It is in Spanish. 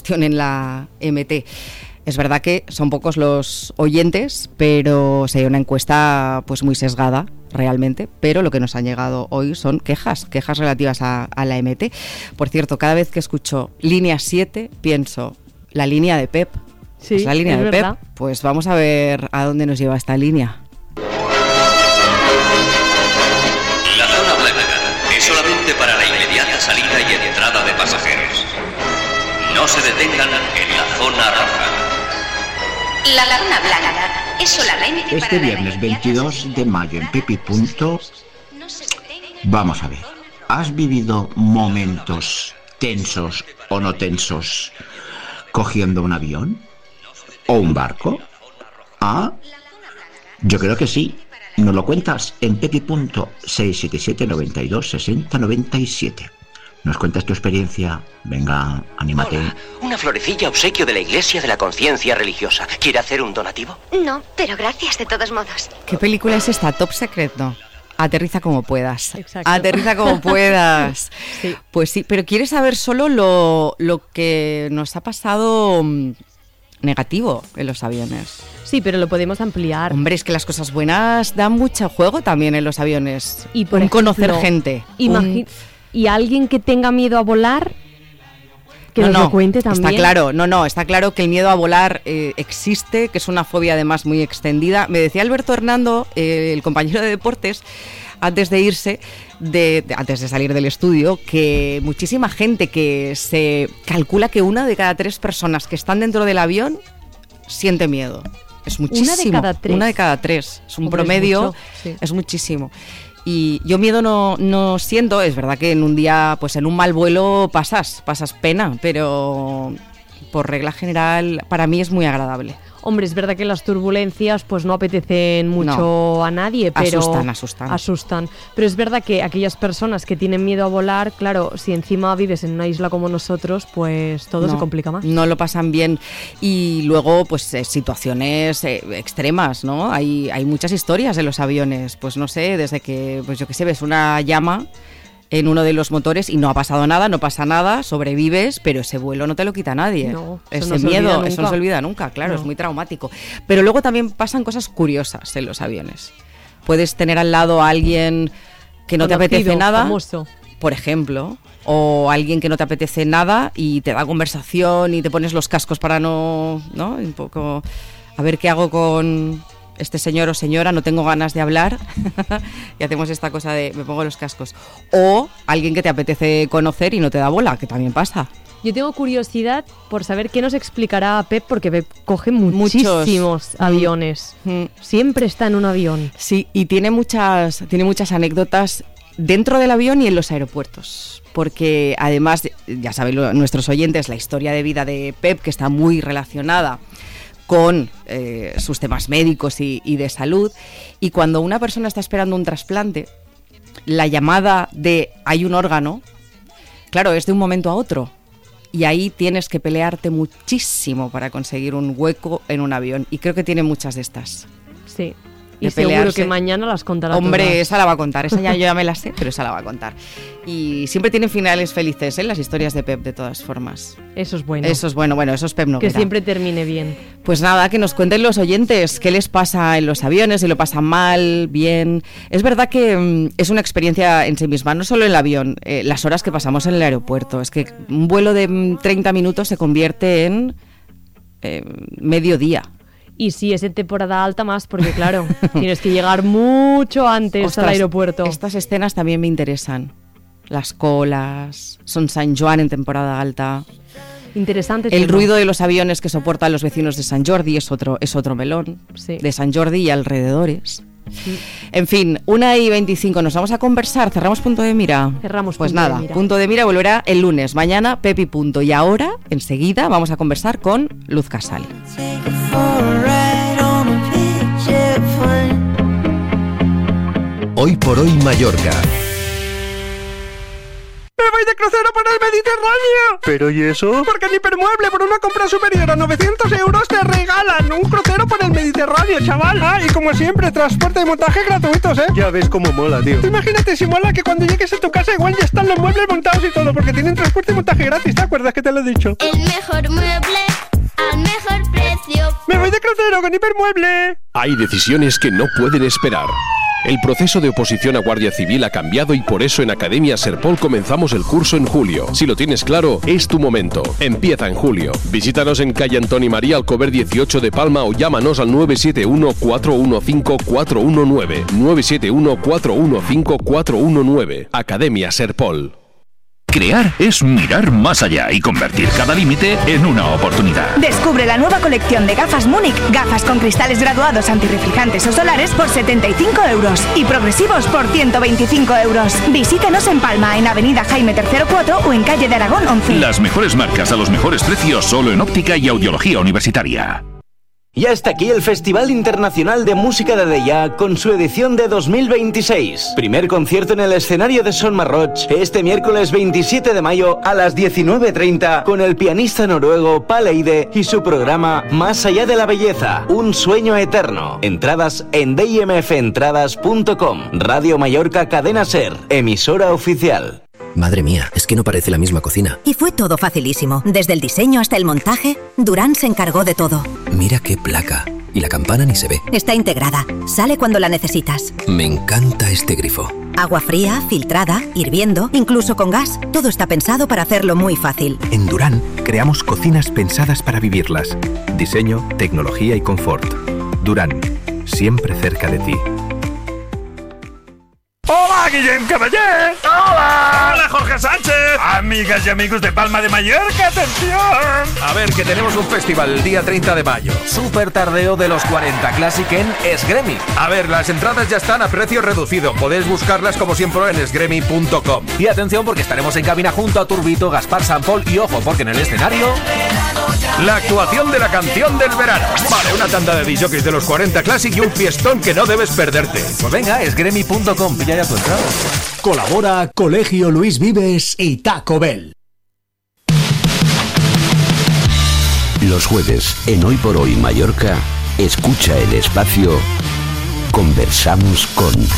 gestión en la MT. Es verdad que son pocos los oyentes, pero sería una encuesta pues muy sesgada realmente, pero lo que nos han llegado hoy son quejas relativas a la MT. Por cierto, cada vez que escucho línea 7 pienso, la línea de Pep. Sí, pues la línea de verdad. Pep, pues vamos a ver a dónde nos lleva esta línea. La zona blanca es solamente para la inmediata salida y entrada de pasajeros. No se detengan en la zona roja. La zona blanca es solamente para Este la viernes inmediata 22 de mayo en Pepi Punto, No se detengan. vamos a ver, ¿has vivido momentos tensos o no tensos cogiendo un avión? ¿O un barco? ¿Ah? Yo creo que sí. Nos lo cuentas en pepi.677926097. ¿Nos cuentas tu experiencia? Venga, anímate. Hola, una florecilla obsequio de la Iglesia de la Conciencia Religiosa. ¿Quiere hacer un donativo? No, pero gracias de todos modos. ¿Qué película es esta? Top Secret, no. Aterriza como puedas. Exacto. Aterriza como puedas. Sí. Pues sí, pero ¿quieres saber solo lo que nos ha pasado negativo en los aviones? Sí, pero lo podemos ampliar. Hombre, es que las cosas buenas dan mucho juego también en los aviones. Y por conocer ejemplo, gente. Y alguien que tenga miedo a volar, que nos lo cuente también. Está claro, está claro que el miedo a volar existe, que es una fobia además muy extendida. Me decía Alberto Hernando, el compañero de deportes, antes de irse, antes de salir del estudio, que muchísima gente, que se calcula que 1 de cada 3 personas que están dentro del avión siente miedo. Es muchísimo. 1 de cada 3. 1 de cada 3. Es un Hombre, promedio, es mucho, sí. es muchísimo. Y yo miedo no siento, es verdad que en un día, pues en un mal vuelo pasas pena, pero por regla general para mí es muy agradable. Hombre, es verdad que las turbulencias pues no apetecen mucho a nadie, pero asustan. Pero es verdad que aquellas personas que tienen miedo a volar, claro, si encima vives en una isla como nosotros, pues todo se complica más. No lo pasan bien. Y luego, pues situaciones extremas, ¿no? Hay muchas historias en los aviones, pues no sé, desde que, pues yo qué sé, ves una llama en uno de los motores y no ha pasado nada, no pasa nada, sobrevives, pero ese vuelo no te lo quita nadie. No, ese miedo, eso no se olvida nunca, claro, es muy traumático. Pero luego también pasan cosas curiosas en los aviones. Puedes tener al lado a alguien que no te apetece nada, famoso, por ejemplo, o alguien que no te apetece nada y te da conversación y te pones los cascos para no, un poco, a ver qué hago con este señor o señora, no tengo ganas de hablar y hacemos esta cosa de me pongo los cascos. O alguien que te apetece conocer y no te da bola, que también pasa. Yo tengo curiosidad por saber qué nos explicará Pep, porque Pep coge muchísimos aviones. Siempre está en un avión. Sí, y tiene muchas anécdotas dentro del avión y en los aeropuertos. Porque además, ya saben nuestros oyentes, la historia de vida de Pep, que está muy relacionada con sus temas médicos y de salud, y cuando una persona está esperando un trasplante, la llamada de hay un órgano, claro, es de un momento a otro, y ahí tienes que pelearte muchísimo para conseguir un hueco en un avión, y creo que tiene muchas de estas. Sí. Y seguro que mañana las contará. Hombre, todas. Esa la va a contar, esa yo ya me la sé, pero esa la va a contar. Y siempre tienen finales felices, las historias de Pep, de todas formas. Eso es bueno. Eso es bueno, eso es Pep Noguera. Que siempre termine bien. Pues nada, que nos cuenten los oyentes qué les pasa en los aviones, si lo pasan mal, bien. Es verdad que es una experiencia en sí misma, no solo el avión, las horas que pasamos en el aeropuerto. Es que un vuelo de 30 minutos se convierte en mediodía. Y si es en temporada alta más, porque claro, tienes que llegar mucho antes al aeropuerto. Estas escenas también me interesan. Las colas, Son San Joan en temporada alta. Interesante. El ruido de los aviones que soportan los vecinos de Sant Jordi es otro melón. Sí. De Sant Jordi y alrededores. Sí. En fin, 1:25, nos vamos a conversar. ¿Cerramos Punto de Mira? Cerramos pues Punto nada, de Mira. Punto de Mira volverá el lunes. Mañana, Pepi Punto. Y ahora, enseguida, vamos a conversar con Luz Casal. Hoy por hoy Mallorca. ¡Me voy de crucero por el Mediterráneo! ¿Pero y eso? Porque en Hipermueble, por una compra superior a 900 euros, te regalan un crucero por el Mediterráneo, chaval. Ah, y como siempre, transporte y montaje gratuitos, ¿eh? Ya ves cómo mola, tío. Imagínate si mola que cuando llegues a tu casa igual ya están los muebles montados y todo, porque tienen transporte y montaje gratis, ¿te acuerdas que te lo he dicho? El mejor mueble Dímelo con Hipermueble. Hay decisiones que no pueden esperar. El proceso de oposición a Guardia Civil ha cambiado y por eso en Academia Serpol comenzamos el curso en julio. Si lo tienes claro, es tu momento. Empieza en julio. Visítanos en calle Antoni María Alcover 18 de Palma o llámanos al 971-415-419. 971-415-419. Academia Serpol. Crear es mirar más allá y convertir cada límite en una oportunidad. Descubre la nueva colección de gafas Múnich, gafas con cristales graduados antirreflejantes o solares por 75 euros y progresivos por 125 euros. Visítanos en Palma, en Avenida Jaime III 4 o en calle de Aragón 11. Las mejores marcas a los mejores precios solo en Óptica y Audiología Universitaria. Ya está aquí el Festival Internacional de Música de Deià con su edición de 2026. Primer concierto en el escenario de Son Marroch este miércoles 27 de mayo a las 19:30 con el pianista noruego Paleide y su programa Más allá de la belleza, un sueño eterno. Entradas en dimfentradas.com. Radio Mallorca Cadena Ser, emisora oficial. Madre mía, es que no parece la misma cocina. Y fue todo facilísimo. Desde el diseño hasta el montaje, Durán se encargó de todo. Mira qué placa. Y la campana ni se ve. Está integrada. Sale cuando la necesitas. Me encanta este grifo. Agua fría, filtrada, hirviendo, incluso con gas. Todo está pensado para hacerlo muy fácil. En Durán creamos cocinas pensadas para vivirlas. Diseño, tecnología y confort. Durán, siempre cerca de ti. ¡Hola, Guillem Caballé! ¡Hola! ¡Hola, Jorge Sánchez! Amigas y amigos de Palma de Mallorca, ¡atención! A ver, que tenemos un festival el día 30 de mayo. Super tardeo de los 40 Classic en Esgremi. A ver, las entradas ya están a precio reducido. Podéis buscarlas como siempre en esgremi.com. Y atención porque estaremos en cabina junto a Turbito, Gaspar Sampol y ojo, porque en el escenario... la actuación de la canción del verano. Vale, una tanda de DJs de los 40 Classic y un fiestón que no debes perderte. Pues venga, esgremi.com, pilla ya tu entrada. Colabora Colegio Luis Vives y Taco Bell. Los jueves, en Hoy por Hoy Mallorca, escucha el espacio Conversamos con...